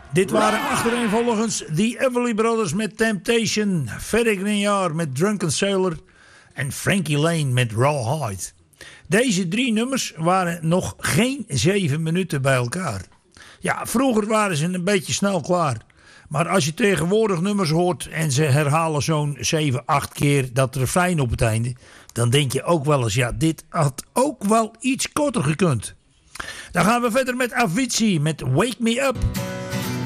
Dit waren achtereenvolgens The Everly Brothers met Temptation, Freddy Grignard met Drunken Sailor en Frankie Lane met Rawhide. Deze 3 nummers waren nog geen 7 minuten bij elkaar. Ja, vroeger waren ze een beetje snel klaar. Maar als je tegenwoordig nummers hoort en ze herhalen zo'n 7, 8 keer dat refrein op het einde, dan denk je ook wel eens, ja, dit had ook wel iets korter gekund. Dan gaan we verder met Avicii met Wake Me Up.